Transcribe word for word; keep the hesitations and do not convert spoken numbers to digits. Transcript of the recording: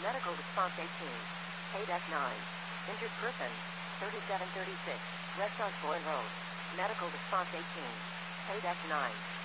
Medical response eighteen. Paydeck nine. Injured person, thirty-seven thirty-six, West Osborne Road. Medical response eighteen. Paydeck nine.